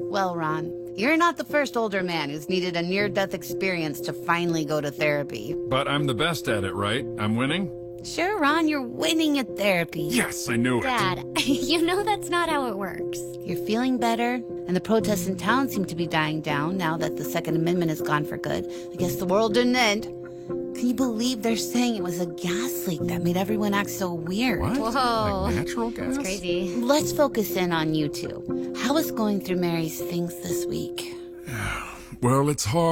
Well, Ron, you're not the first older man who's needed a near-death experience to finally go to therapy. But I'm the best at it, right? I'm winning? Sure, Ron, you're winning at therapy. Yes, I knew it. Dad, you know that's not how it works. You're feeling better, and the protests in town seem to be dying down now that the Second Amendment is gone for good. I guess the world didn't end. Can you believe they're saying it was a gas leak that made everyone act so weird? What? Whoa. Like natural gas? That's crazy. Let's focus in on you two. How is going through Mary's things this week? Well, it's hard.